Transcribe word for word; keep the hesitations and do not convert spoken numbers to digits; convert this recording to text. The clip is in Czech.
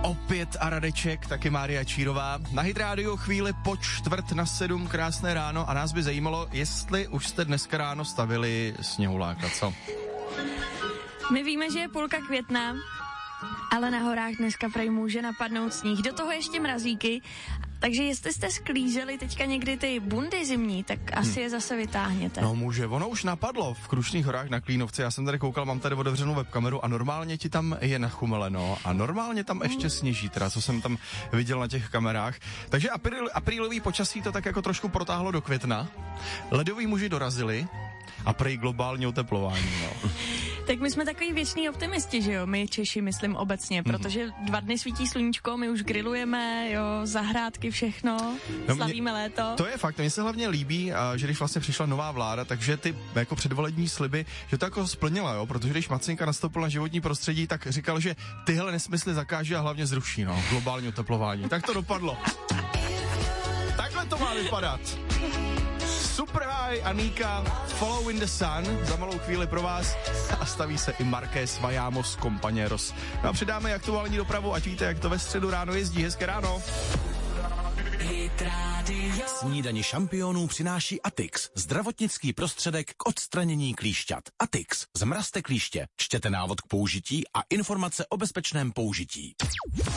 opět a Radeček, taky Mária Čírová. Na Hit Radio chvíli po čtvrt na sedm, krásné ráno a nás by zajímalo, jestli už jste dneska ráno stavili sněhuláka, co? My víme, že je půlka května, ale na horách dneska prej může napadnout sníh. Do toho ještě mrazíky, takže jestli jste sklízeli teďka někdy ty bundy zimní, tak asi hmm. je zase vytáhněte. No může, ono už napadlo v Krušných horách na Klínovci, já jsem tady koukal, mám tady otevřenou webkameru a normálně ti tam je nachumeleno a normálně tam ještě sněží, teda co jsem tam viděl na těch kamerách. Takže apríl, aprílový počasí to tak jako trošku protáhlo do května, ledoví muži dorazili a prej globální oteplování, no. Tak my jsme takový věčný optimisti, že jo, my Češi, myslím obecně, protože dva dny svítí sluníčko, my už grillujeme, jo, zahrádky, všechno, no, slavíme mě, léto. To je fakt, mně se hlavně líbí, že když vlastně přišla nová vláda, takže ty jako předvolební sliby, že to jako splnila, jo, protože když Macinka nastoupil na životní prostředí, tak říkal, že tyhle nesmysly zakáže a hlavně zruší, no, globální oteplování. Tak to dopadlo. Takhle to má vypadat. Super High, Anika, Following the Sun, za malou chvíli pro vás a staví se i Marquez Vayamos Compañeros. No a přidáme aktuální dopravu, ať víte, jak to ve středu ráno jezdí. Hezké ráno. Snídani šampionů přináší Atix, zdravotnický prostředek k odstranění klíšťat. Atix, zmrazte klíště, čtěte návod k použití a informace o bezpečném použití.